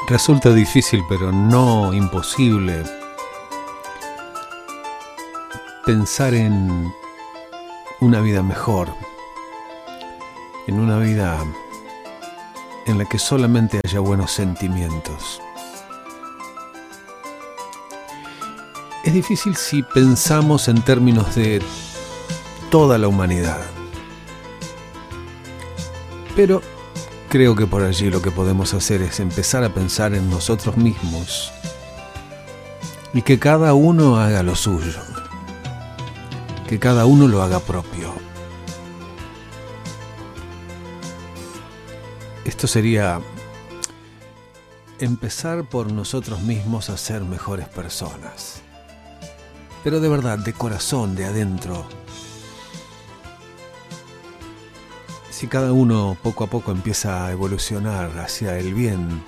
Resulta difícil, pero no imposible, pensar en una vida mejor, en una vida en la que solamente haya buenos sentimientos. Es difícil si pensamos en términos de toda la humanidad, pero creo que por allí lo que podemos hacer es empezar a pensar en nosotros mismos y que cada uno haga lo suyo, que cada uno lo haga propio. Esto sería empezar por nosotros mismos a ser mejores personas, pero de verdad, de corazón, de adentro. Si cada uno poco a poco empieza a evolucionar hacia el bien,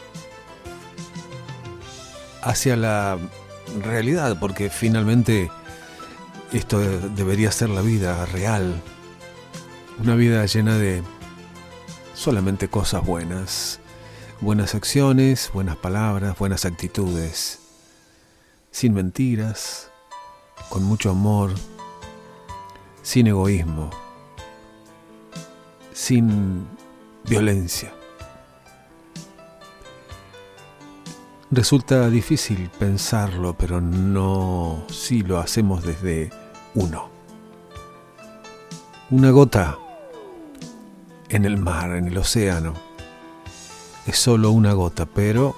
hacia la realidad, porque finalmente esto debería ser la vida real, una vida llena de solamente cosas buenas, buenas acciones, buenas palabras, buenas actitudes, sin mentiras, con mucho amor, sin egoísmo, sin violencia. Resulta difícil pensarlo, pero no si lo hacemos desde uno. Una gota en el mar, en el océano, es solo una gota, pero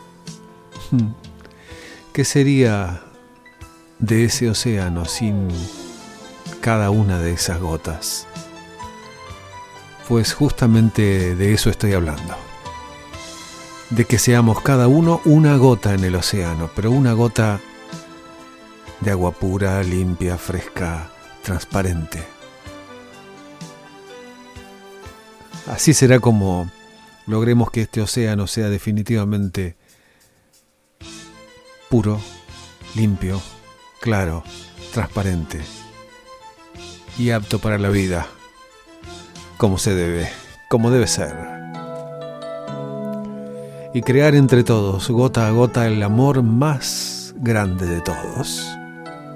¿qué sería de ese océano sin cada una de esas gotas? Pues justamente de eso estoy hablando. De que seamos cada uno una gota en el océano, pero una gota de agua pura, limpia, fresca, transparente. Así será como logremos que este océano sea definitivamente puro, limpio, claro, transparente y apto para la vida. Como se debe, como debe ser. Y crear entre todos, gota a gota, el amor más grande de todos.